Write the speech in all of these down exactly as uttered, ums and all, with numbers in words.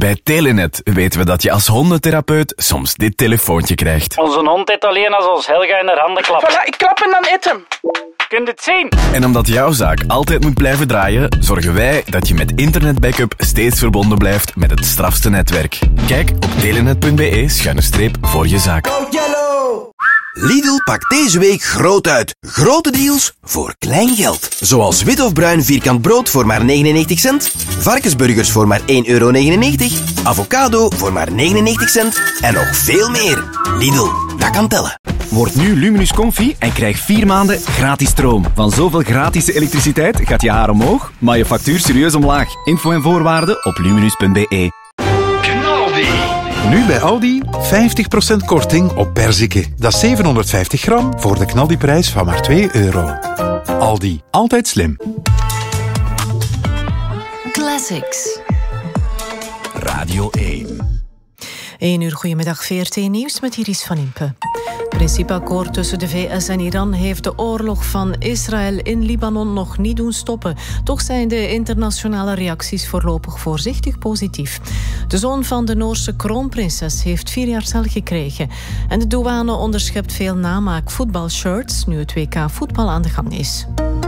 Bij Telenet weten we dat je als hondentherapeut soms dit telefoontje krijgt. Onze hond eet alleen als ons Helga in haar handen klapt. Voilà, ik klap en dan eet hem. Kun je het zien? En omdat jouw zaak altijd moet blijven draaien, zorgen wij dat je met internetbackup steeds verbonden blijft met het strafste netwerk. Kijk op telenet.be schuine streep voor je zaak. Lidl pakt deze week groot uit. Grote deals voor klein geld. Zoals wit of bruin vierkant brood voor maar negenennegentig cent. Varkensburgers voor maar één euro negenennegentig. Avocado voor maar negenennegentig cent. En nog veel meer. Lidl, dat kan tellen. Word nu Luminus Comfy en krijg vier maanden gratis stroom. Van zoveel gratis elektriciteit gaat je haar omhoog, maar je factuur serieus omlaag. Info en voorwaarden op luminus punt be. Nu bij Aldi vijftig procent korting op perziken. Dat is zevenhonderdvijftig gram voor de knaldiprijs van maar twee euro. Aldi, altijd slim. Classics. Radio één. één uur, goedemiddag, V R T Nieuws met Iris van Impe. Het principeakkoord tussen de V S en Iran heeft de oorlog van Israël in Libanon nog niet doen stoppen. Toch zijn de internationale reacties voorlopig voorzichtig positief. De zoon van de Noorse kroonprinses heeft vier jaar cel gekregen. En de douane onderschept veel namaak voetbalshirts nu het W K voetbal aan de gang is.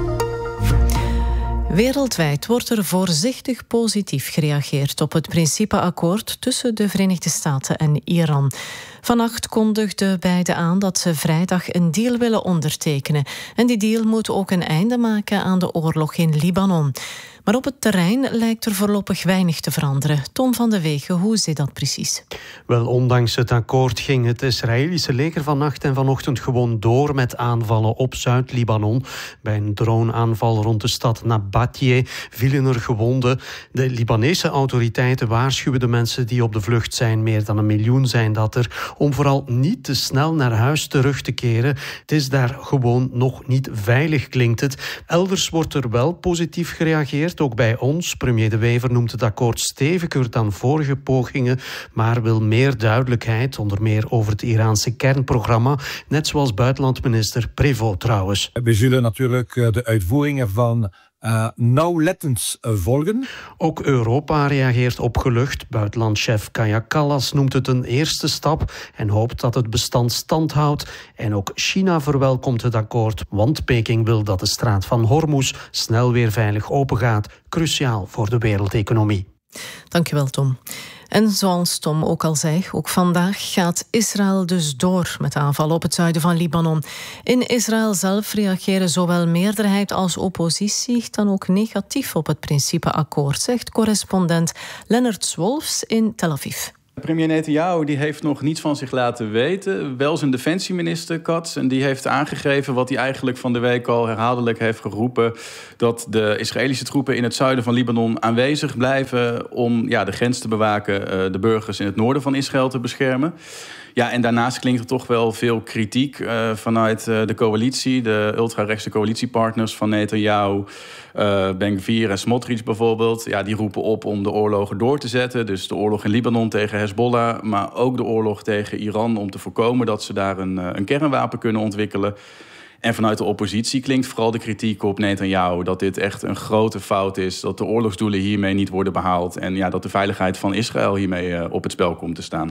Wereldwijd wordt er voorzichtig positief gereageerd op het principeakkoord tussen de Verenigde Staten en Iran. Vannacht kondigden beiden aan dat ze vrijdag een deal willen ondertekenen. En die deal moet ook een einde maken aan de oorlog in Libanon. Maar op het terrein lijkt er voorlopig weinig te veranderen. Tom van de Wegen, hoe zit dat precies? Wel, ondanks het akkoord ging het Israëlische leger vannacht en vanochtend gewoon door met aanvallen op Zuid-Libanon. Bij een droneaanval rond de stad Nabatje vielen er gewonden. De Libanese autoriteiten waarschuwen de mensen die op de vlucht zijn, meer dan een miljoen zijn dat er, om vooral niet te snel naar huis terug te keren. Het is daar gewoon nog niet veilig, klinkt het. Elders wordt er wel positief gereageerd. Ook bij ons. Premier De Wever noemt het akkoord steviger dan vorige pogingen, maar wil meer duidelijkheid, onder meer over het Iraanse kernprogramma, net zoals buitenlandminister Prévost trouwens. We zullen natuurlijk de uitvoeringen van Uh, nauwlettend uh, volgen. Ook Europa reageert opgelucht. Buitenlandchef Kaja Kallas noemt het een eerste stap en hoopt dat het bestand stand houdt. En ook China verwelkomt het akkoord, want Peking wil dat de straat van Hormuz snel weer veilig opengaat. Cruciaal voor de wereldeconomie. Dankjewel, Tom. En zoals Tom ook al zei, ook vandaag gaat Israël dus door met aanvallen op het zuiden van Libanon. In Israël zelf reageren zowel meerderheid als oppositie dan ook negatief op het principeakkoord, zegt correspondent Lennart Zwolfs in Tel Aviv. Premier Netanyahu die heeft nog niets van zich laten weten. Wel zijn defensieminister Katz. En die heeft aangegeven wat hij eigenlijk van de week al herhaaldelijk heeft geroepen. Dat de Israëlische troepen in het zuiden van Libanon aanwezig blijven om ja, de grens te bewaken, uh, de burgers in het noorden van Israël te beschermen. Ja, en daarnaast klinkt er toch wel veel kritiek uh, vanuit uh, de coalitie, de ultrarechtse coalitiepartners van Netanyahu, uh, Ben-Gvir en Smotrich bijvoorbeeld. Ja, die roepen op om de oorlogen door te zetten. Dus de oorlog in Libanon tegen Hezbollah, maar ook de oorlog tegen Iran om te voorkomen dat ze daar een, uh, een kernwapen kunnen ontwikkelen. En vanuit de oppositie klinkt vooral de kritiek op Netanyahu dat dit echt een grote fout is, dat de oorlogsdoelen hiermee niet worden behaald en ja, dat de veiligheid van Israël hiermee uh, op het spel komt te staan.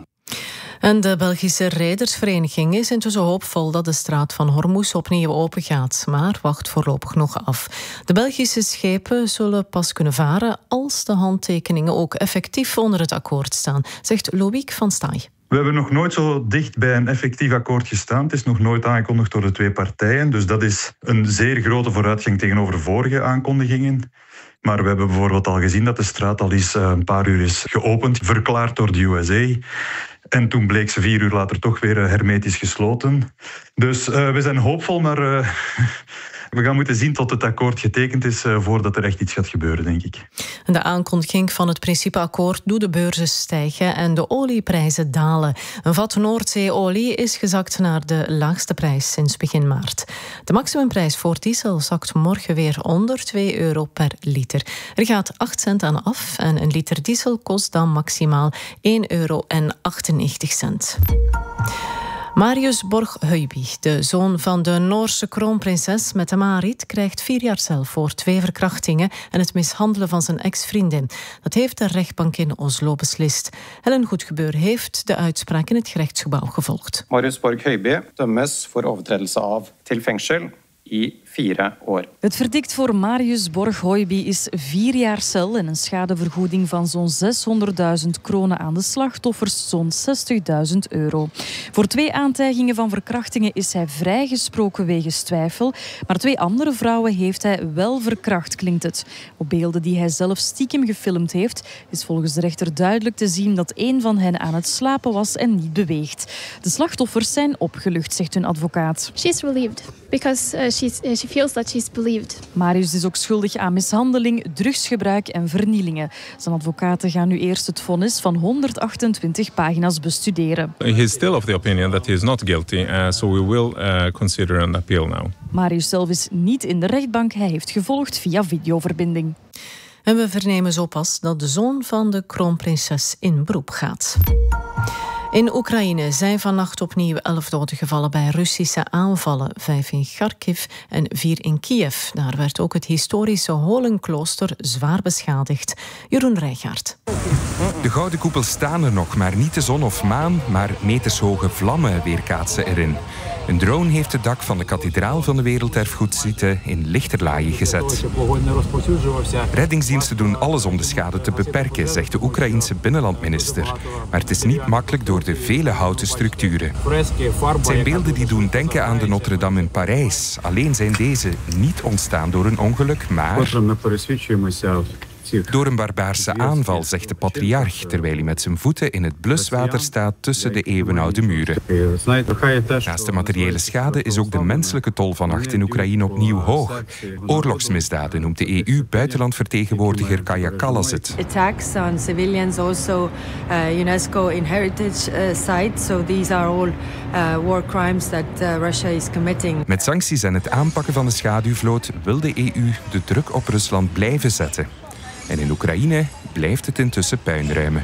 En de Belgische Redersvereniging is intussen hoopvol dat de straat van Hormuz opnieuw open gaat, maar wacht voorlopig nog af. De Belgische schepen zullen pas kunnen varen als de handtekeningen ook effectief onder het akkoord staan, zegt Loïc van Staaij. We hebben nog nooit zo dicht bij een effectief akkoord gestaan. Het is nog nooit aangekondigd door de twee partijen. Dus dat is een zeer grote vooruitgang tegenover vorige aankondigingen. Maar we hebben bijvoorbeeld al gezien dat de straat al eens een paar uur is geopend, verklaard door de U S A. En toen bleek ze vier uur later toch weer hermetisch gesloten. Dus uh, we zijn hoopvol, maar uh, we gaan moeten zien tot het akkoord getekend is uh, voordat er echt iets gaat gebeuren, denk ik. De aankondiging van het principeakkoord doet de beurzen stijgen en de olieprijzen dalen. Een vat Noordzeeolie is gezakt naar de laagste prijs sinds begin maart. De maximumprijs voor diesel zakt morgen weer onder twee euro per liter. Er gaat acht cent aan af en een liter diesel kost dan maximaal één euro en achtennegentig cent. Marius Borg-Höyby, de zoon van de Noorse kroonprinses Mette-Marit, krijgt vier jaar cel voor twee verkrachtingen en het mishandelen van zijn ex-vriendin. Dat heeft de rechtbank in Oslo beslist. Helen Goedgebeur heeft de uitspraak in het gerechtsgebouw gevolgd. Marius Borg-Höyby dømmes voor overtredelse av til fengsel i vier år. Het verdict voor Marius Borg-Höyby is vier jaar cel en een schadevergoeding van zo'n zeshonderdduizend kronen aan de slachtoffers, zo'n zestigduizend euro. Voor twee aantijgingen van verkrachtingen is hij vrijgesproken wegens twijfel, maar twee andere vrouwen heeft hij wel verkracht, klinkt het. Op beelden die hij zelf stiekem gefilmd heeft, is volgens de rechter duidelijk te zien dat een van hen aan het slapen was en niet beweegt. De slachtoffers zijn opgelucht, zegt hun advocaat. She's relieved because uh, she's, uh, she feels that she's believed. Marius is ook schuldig aan mishandeling, drugsgebruik en vernielingen. Zijn advocaten gaan nu eerst het vonnis van honderdachtentwintig pagina's bestuderen. He is still of the opinion that he is not guilty, uh, so we will uh, consider an appeal now. Marius zelf is niet in de rechtbank. Hij heeft gevolgd via videoverbinding. En we vernemen zo pas dat de zoon van de kroonprinses in beroep gaat. In Oekraïne zijn vannacht opnieuw elf doden gevallen bij Russische aanvallen. Vijf in Kharkiv en vier in Kiev. Daar werd ook het historische Holenklooster zwaar beschadigd. Jeroen Rijgaard. De gouden koepels staan er nog, maar niet de zon of maan, maar metershoge vlammen weerkaatsen erin. Een drone heeft het dak van de kathedraal van de Werelderfgoedsite in lichterlaaien gezet. Reddingsdiensten doen alles om de schade te beperken, zegt de Oekraïense binnenlandminister. Maar het is niet makkelijk door de vele houten structuren. Het zijn beelden die doen denken aan de Notre-Dame in Parijs. Alleen zijn deze niet ontstaan door een ongeluk, maar door een barbaarse aanval, zegt de patriarch, terwijl hij met zijn voeten in het bluswater staat tussen de eeuwenoude muren. Naast de materiële schade is ook de menselijke tol vannacht in Oekraïne opnieuw hoog. Oorlogsmisdaden noemt de E U-buitenlandvertegenwoordiger Kaja Kallas het. Attacks on civilians, also uh, UNESCO in heritage uh, sites, so these are all uh, war crimes that uh, Russia is committing. Met sancties en het aanpakken van de schaduwvloot wil de E U de druk op Rusland blijven zetten. En in Oekraïne blijft het intussen puinruimen.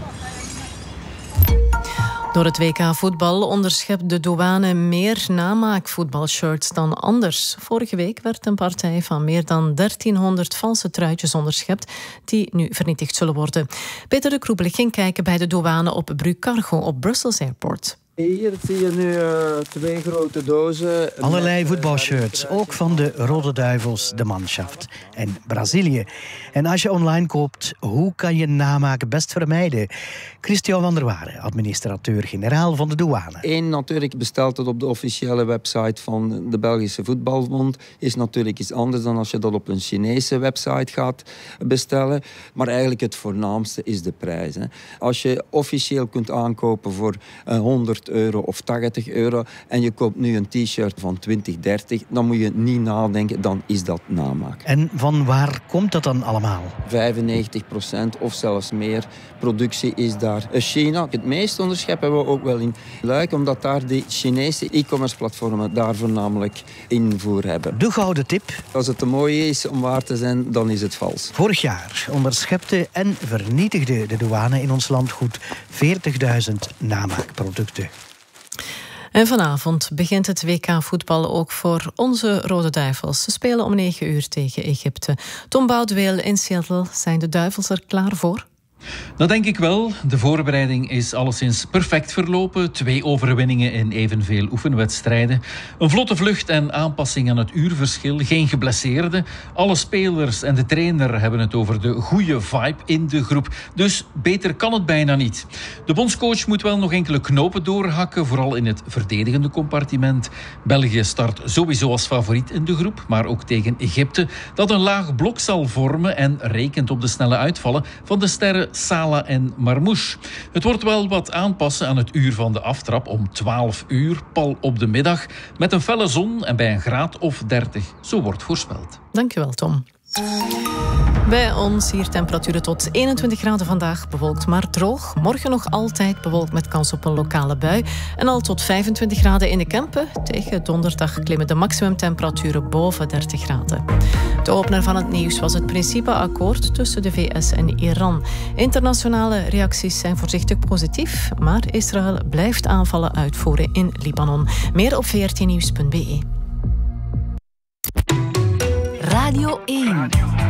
Door het W K voetbal onderschept de douane meer namaakvoetbalshirts dan anders. Vorige week werd een partij van meer dan dertienhonderd valse truitjes onderschept die nu vernietigd zullen worden. Peter de Kroebel ging kijken bij de douane op Bru Cargo op Brussels Airport. Hier zie je nu uh, twee grote dozen. Allerlei voetbalshirts, ook van de Rode Duivels, de Mannschaft en Brazilië. En als je online koopt, hoe kan je namaak best vermijden? Christian van der Waren, administrateur-generaal van de douane. Eén, natuurlijk bestelt het op de officiële website van de Belgische Voetbalbond. Is natuurlijk iets anders dan als je dat op een Chinese website gaat bestellen. Maar eigenlijk het voornaamste is de prijs. Hè. Als je officieel kunt aankopen voor honderd euro of tachtig euro en je koopt nu een t-shirt van twintig, dertig, dan moet je niet nadenken, dan is dat namaak. En van waar komt dat dan allemaal? vijfennegentig procent of zelfs meer productie is daar China. Het meeste onderschep hebben we ook wel in Luik, omdat daar die Chinese e-commerce platformen daar voornamelijk invoer hebben. De gouden tip. Als het te mooi is om waar te zijn, dan is het vals. Vorig jaar onderschepte en vernietigde de douane in ons land goed veertigduizend namaakproducten. En vanavond begint het W K voetbal ook voor onze Rode Duivels. Ze spelen om negen uur tegen Egypte. Tom Boudeweel in Seattle, zijn de Duivels er klaar voor? Dat denk ik wel. De voorbereiding is alleszins perfect verlopen. Twee overwinningen in evenveel oefenwedstrijden. Een vlotte vlucht en aanpassing aan het uurverschil. Geen geblesseerden. Alle spelers en de trainer hebben het over de goede vibe in de groep. Dus beter kan het bijna niet. De bondscoach moet wel nog enkele knopen doorhakken, vooral in het verdedigende compartiment. België start sowieso als favoriet in de groep, maar ook tegen Egypte, dat een laag blok zal vormen en rekent op de snelle uitvallen van de sterren Salah en Marmouche. Het wordt wel wat aanpassen aan het uur van de aftrap om twaalf uur, pal op de middag, met een felle zon en bij een graad of dertig. Zo wordt voorspeld. Dankjewel, Tom. Bij ons hier temperaturen tot eenentwintig graden vandaag, bewolkt maar droog. Morgen nog altijd bewolkt met kans op een lokale bui. En al tot vijfentwintig graden in de Kempen. Tegen donderdag klimmen de maximumtemperaturen boven dertig graden. De opener van het nieuws was het principeakkoord tussen de V S en Iran. Internationale reacties zijn voorzichtig positief, maar Israël blijft aanvallen uitvoeren in Libanon. Meer op v r t nieuws punt b e. Radio één.